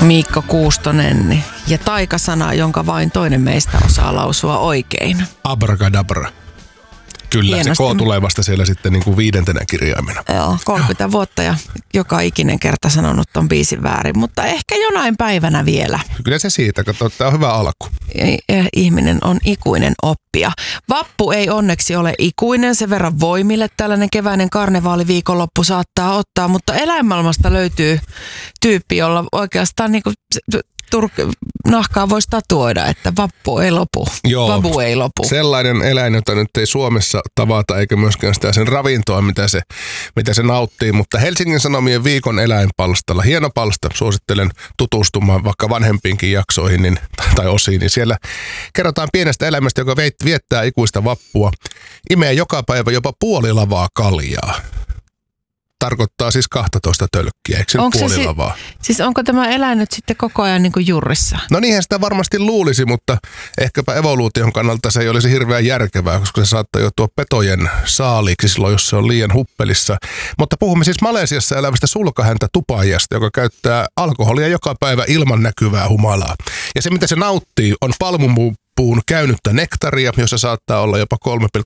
Miikko Kuustonen ja taikasana, jonka vain toinen meistä osaa lausua oikein. Abracadabra. Kyllä, hienosti. Se K tulee vasta siellä sitten niin kuin 5. kirjaimena. Joo, 30 vuotta ja joka ikinen kerta sanonut ton biisin väärin, mutta ehkä jonain päivänä vielä. Kyllä se siitä, kato, tämä on hyvä alku. Ihminen on ikuinen oppija. Vappu ei onneksi ole ikuinen, sen verran voimille tällainen keväinen karnevaaliviikonloppu saattaa ottaa, mutta eläinmaailmasta löytyy tyyppi, jolla oikeastaan niin kuin nahkaa voisi tatuoida, että vappu ei lopu. Joo, vabu ei lopu. Sellainen eläin, jota nyt ei Suomessa tavata, eikä myöskään sitä sen ravintoa, mitä se nauttii. Mutta Helsingin Sanomien viikon eläinpalstalla, hieno palsta, suosittelen tutustumaan vaikka vanhempiinkin jaksoihin tai osiin. Niin siellä kerrotaan pienestä eläimestä, joka viettää ikuista vappua, imee joka päivä jopa puolilavaa kaljaa. Tarkoittaa siis 12 tölkkiä, eikö se puolilavaa? Siis onko tämä eläin nyt sitten koko ajan niin kuin jurrissa? No niinhän sitä varmasti luulisi, mutta ehkäpä evoluution kannalta se ei olisi hirveän järkevää, koska se saattaa joutua petojen saaliiksi silloin, jos se on liian huppelissa. Mutta puhumme siis Malesiassa elävästä sulkahäntä tupaajasta, joka käyttää alkoholia joka päivä ilman näkyvää humalaa. Ja se, mitä se nauttii, on palmupuun käynyttä nektaria, jossa saattaa olla jopa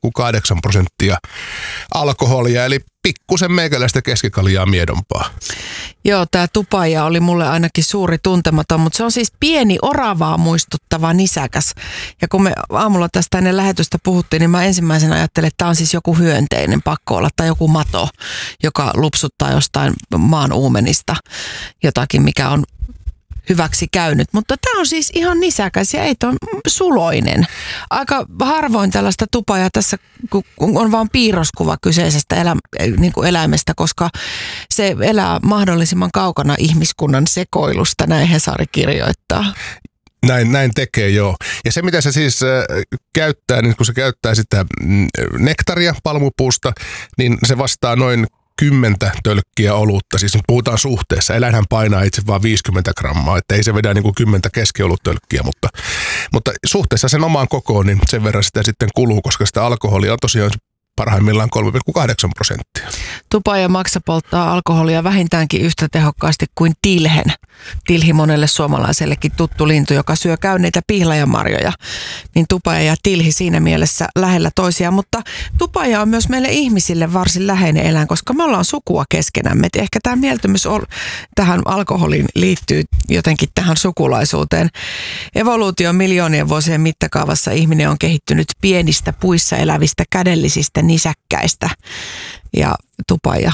3,8% alkoholia, eli pikkusen meikäläistä keskikaljaa miedompaa. Joo, tämä tupaaja oli mulle ainakin suuri tuntematon, mutta se on siis pieni oravaa muistuttava nisäkäs. Ja kun me aamulla tästä ennen lähetystä puhuttiin, niin mä ensimmäisenä ajattelin, että tämä on siis joku hyönteinen pakko olla tai joku mato, joka lupsuttaa jostain maan uumenista jotakin, mikä on hyväksi käynyt, mutta tämä on siis ihan nisäkäs ja ei tuon suloinen. Aika harvoin tällaista tupaajaa tässä, kun on vaan piirroskuva kyseisestä eläimestä, koska se elää mahdollisimman kaukana ihmiskunnan sekoilusta, näin Hesari kirjoittaa. Näin tekee, joo. Ja se, mitä se siis käyttää, niin kun se käyttää sitä nektaria palmupuusta, niin se vastaa noin 10 tölkkiä olutta, siis puhutaan suhteessa. Eläinhän painaa itse vaan 50 grammaa, että ei se vedä niin kuin 10 keskioluttölkkiä, mutta suhteessa sen omaan kokoon, niin sen verran sitä sitten kuluu, koska sitä alkoholia on tosiaan parhaimmillaan 3,8%. Tupaaja maksa polttaa alkoholia vähintäänkin yhtä tehokkaasti kuin tilhen. Tilhi monelle suomalaisellekin tuttu lintu, joka syö käyneitä pihlajanmarjoja. Niin tupaaja ja tilhi siinä mielessä lähellä toisiaan, mutta tupaaja on myös meille ihmisille varsin läheinen eläin, koska me ollaan sukua keskenämme. Et ehkä tämä mieltymys tähän alkoholiin liittyy jotenkin tähän sukulaisuuteen. Evoluution miljoonien vuosien mittakaavassa ihminen on kehittynyt pienistä puissa elävistä kädellisistä nisäkkäistä ja tupaaja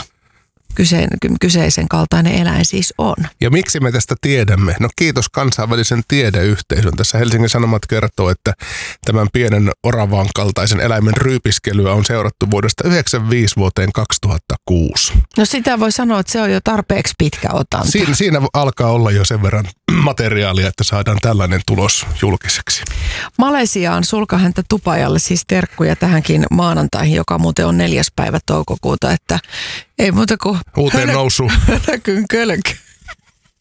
kyseisen kaltainen eläin siis on. Ja miksi me tästä tiedämme? No kiitos kansainvälisen tiedeyhteisön. Tässä Helsingin Sanomat kertoo, että tämän pienen oravaan kaltaisen eläimen ryypiskelyä on seurattu vuodesta 1995 vuoteen 2006. No sitä voi sanoa, että se on jo tarpeeksi pitkä otanta. Siinä alkaa olla jo sen verran materiaalia, että saadaan tällainen tulos julkiseksi. Malesiaan sulkahäntä tupaajalle siis terkkuja tähänkin maanantaihin, joka muuten on 4. päivä toukokuuta, että ei muuta kuin uuteen nousuun. Hölkyn kölkky.